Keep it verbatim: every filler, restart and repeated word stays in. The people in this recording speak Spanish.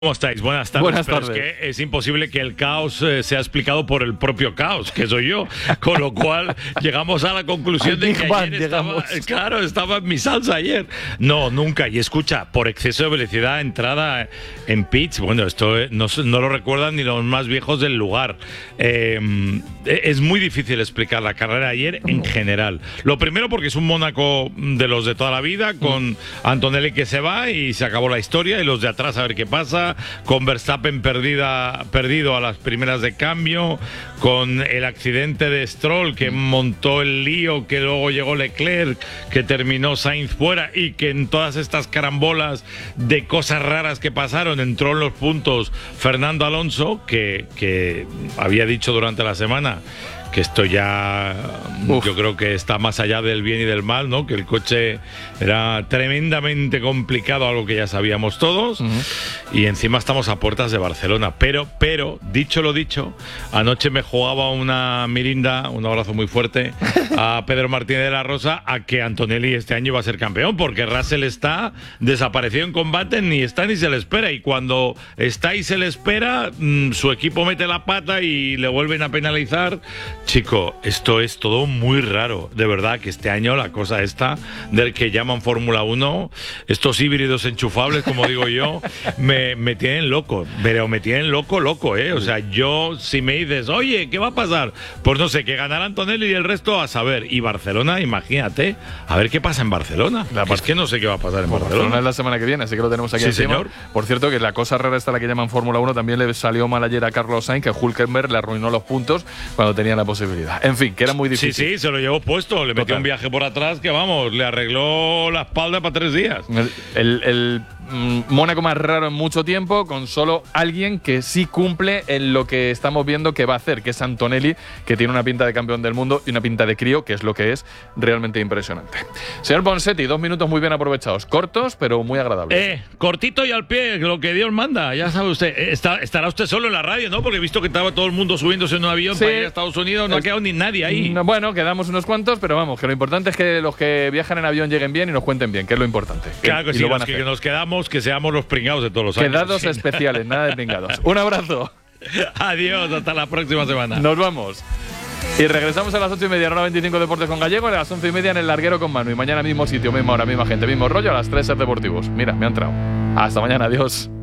¿Cómo estáis? Buenas tardes. Buenas Pero tardes. es que es imposible que el caos eh, sea explicado por el propio caos, que soy yo. Con lo cual llegamos a la conclusión Al de Big que Bang ayer estaba, llegamos. claro, estaba en mi salsa ayer. No, nunca. Y escucha, por exceso de velocidad, entrada en pitch, bueno, esto eh, no, se- no lo recuerdan ni los más viejos del lugar. Eh, es muy difícil explicar la carrera de ayer en general. Lo primero porque es un Mónaco de los de toda la vida, con Antonelli que se va y se acabó la historia, y los de atrás a ver qué pasa, con Verstappen perdida, perdido a las primeras de cambio, con el accidente de Stroll que montó el lío, que luego llegó Leclerc, que terminó Sainz fuera, y que en todas estas carambolas de cosas raras que pasaron entró en los puntos Fernando Alonso, que, que había dicho durante la semana que esto ya Uf. yo creo que está más allá del bien y del mal, ¿no? Que el coche era tremendamente complicado, algo que ya sabíamos todos. Uh-huh. Y encima estamos a puertas de Barcelona. Pero, pero, dicho lo dicho, anoche me jugaba una mirinda, un abrazo muy fuerte a Pedro Martínez de la Rosa, a que Antonelli este año va a ser campeón, porque Russell está desaparecido en combate, ni está ni se le espera. Y cuando está y se le espera, mmm, su equipo mete la pata y le vuelven a penalizar. Chico, esto es todo muy raro. De verdad que este año la cosa esta del que llaman Fórmula uno, estos híbridos enchufables, como digo yo, me, me tienen loco. Pero me tienen loco, loco, ¿eh? O sea, yo, si me dices, oye, ¿qué va a pasar? Pues no sé, que ganará Antonelli y el resto a saber. Y Barcelona, imagínate, a ver qué pasa en Barcelona. La es que no sé qué va a pasar en Bueno, Barcelona. Barcelona es la semana que viene, así que lo tenemos aquí Sí, encima. señor. Por cierto, que la cosa rara esta, la que llaman Fórmula uno, también le salió mal ayer a Carlos Sainz, que Hülkenberg le arruinó los puntos cuando tenía la posibilidad. En fin, que era muy difícil. Sí, sí, se lo llevó puesto. Le metió Total. un viaje por atrás que, vamos, le arregló la espalda para tres días. El, el, el mm, Mónaco más raro en mucho tiempo, con solo alguien que sí cumple en lo que estamos viendo que va a hacer, que es Antonelli, que tiene una pinta de campeón del mundo y una pinta de crío, que es lo que es realmente impresionante. Señor Ponseti, dos minutos muy bien aprovechados, cortos, pero muy agradables. Eh, cortito y al pie, lo que Dios manda, ya sabe usted. Eh, Está, estará usted solo en la radio, ¿no? Porque he visto que estaba todo el mundo subiéndose en un avión Sí. para ir a Estados Unidos, no Es- ha quedado ni nadie ahí. No, bueno, quedamos unos cuantos, pero vamos, que lo importante es que los que viajan en avión lleguen bien y nos cuenten bien, que es lo importante. Claro que Y sí, lo van los a que, hacer. que nos quedamos, que seamos los pringados de todos los años. Quedados Sí. especiales, nada de pringados. Un abrazo. Adiós, hasta la próxima semana. Nos vamos. Y regresamos a las ocho y media, hora veinticinco Deportes con Gallego, y a las once y media en el Larguero con Manu. Y mañana mismo sitio, misma hora, misma gente, mismo rollo, a las tres Ser Deportivos. Mira, me ha entrado. Hasta mañana, adiós.